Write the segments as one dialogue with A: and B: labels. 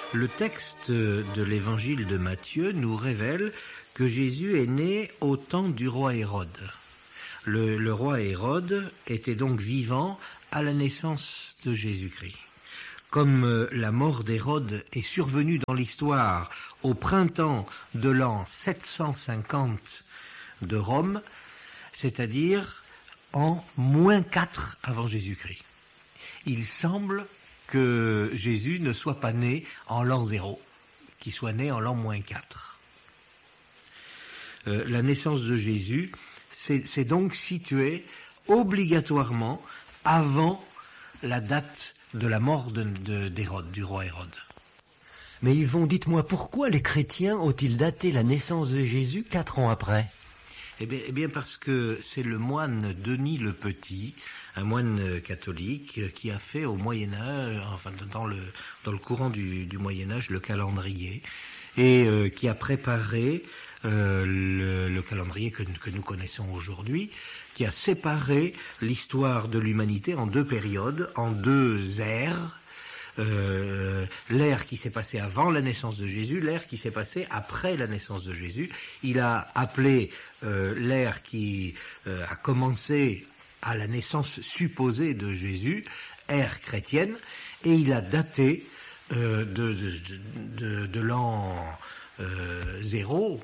A: Le texte de l'évangile de Matthieu nous révèle que Jésus est né au temps du roi Hérode. Le roi Hérode était donc vivant à la naissance de Jésus-Christ. Comme la mort d'Hérode est survenue dans l'histoire au printemps de l'an 750 de Rome, c'est-à-dire en -4 avant Jésus-Christ. Il semble que Jésus ne soit pas né en l'an 0, qu'il soit né en l'an -4. La naissance de Jésus c'est donc situé obligatoirement avant la date de la mort d'Hérode, du roi Hérode.
B: Mais Yvon, dites-moi, pourquoi les chrétiens ont-ils daté la naissance de Jésus 4 ans après ?
A: Eh bien parce que c'est le moine Denis le Petit, un moine catholique, qui a fait au Moyen-Âge, enfin dans le courant du Moyen-Âge, le calendrier, et qui a préparé le calendrier que nous connaissons aujourd'hui, qui a séparé l'histoire de l'humanité en deux périodes, en deux ères. L'ère qui s'est passée avant la naissance de Jésus, l'ère qui s'est passée après la naissance de Jésus. Il a appelé l'ère qui a commencé à la naissance supposée de Jésus, ère chrétienne, et il a daté de l'an 0,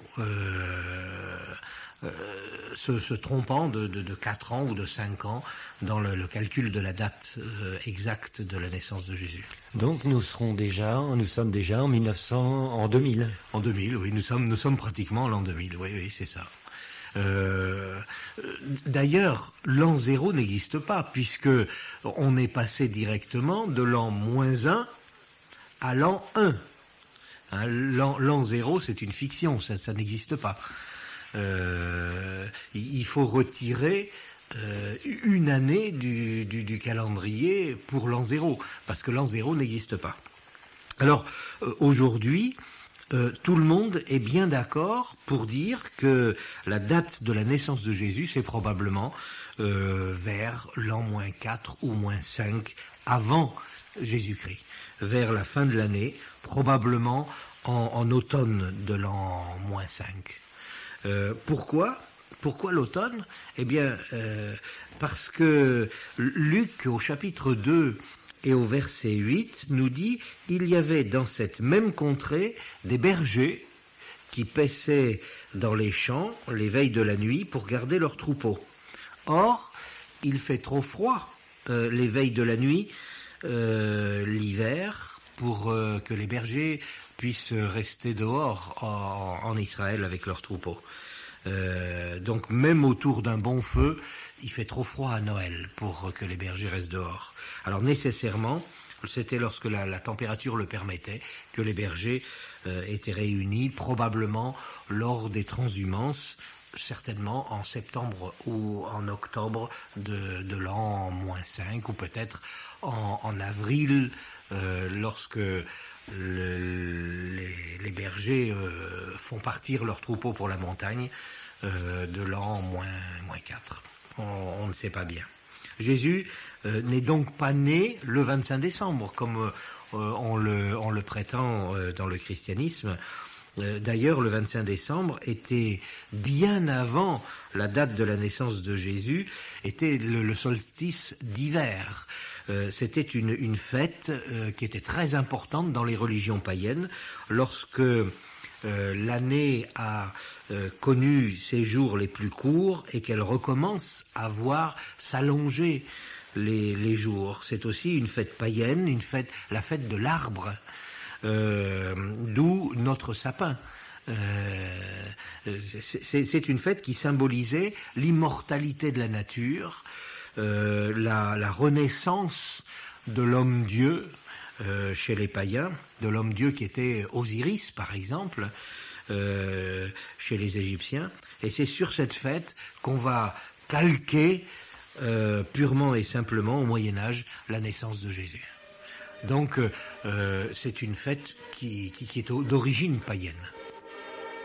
A: se trompant de 4 ans ou de 5 ans dans le calcul de la date exacte de la naissance de Jésus.
B: Donc nous sommes déjà en 1900, en 2000.
A: En 2000, oui, nous sommes pratiquement en l'an 2000, oui, c'est ça. D'ailleurs, l'an 0 n'existe pas, puisque on est passé directement de l'an -1 à l'an 1. Hein, l'an 0, c'est une fiction, ça n'existe pas. Il faut retirer une année du calendrier pour l'an 0, parce que l'an 0 n'existe pas. Alors, aujourd'hui, tout le monde est bien d'accord pour dire que la date de la naissance de Jésus, c'est probablement vers l'an -4 ou -5 avant Jésus-Christ, vers la fin de l'année, probablement en automne de l'an -5. Pourquoi l'automne ? Eh bien, parce que Luc, au chapitre 2 et au verset 8, nous dit « Il y avait dans cette même contrée des bergers qui paissaient dans les champs les veilles de la nuit pour garder leurs troupeaux. Or, il fait trop froid les veilles de la nuit, l'hiver, pour que les bergers puissent rester dehors en Israël avec leurs troupeaux. Donc même autour d'un bon feu, il fait trop froid à Noël pour que les bergers restent dehors. Alors nécessairement, c'était lorsque la température le permettait que les bergers étaient réunis, probablement lors des transhumances, certainement en septembre ou en octobre de l'an -5, ou peut-être en avril, lorsque les bergers font partir leurs troupeaux pour la montagne, de l'an -4. On ne sait pas bien. Jésus n'est donc pas né le 25 décembre, comme on le prétend dans le christianisme. D'ailleurs, le 25 décembre était bien avant la date de la naissance de Jésus, était le solstice d'hiver. C'était une fête qui était très importante dans les religions païennes. Lorsque l'année a connu ses jours les plus courts et qu'elle recommence à voir s'allonger les jours. C'est aussi une fête païenne, la fête de l'arbre, d'où notre sapin. C'est une fête qui symbolisait l'immortalité de la nature, la renaissance de l'homme-dieu chez les païens, de l'homme-dieu qui était Osiris par exemple, chez les Égyptiens. Et c'est sur cette fête qu'on va calquer purement et simplement au Moyen-Âge la naissance de Jésus. Donc c'est une fête qui est d'origine païenne.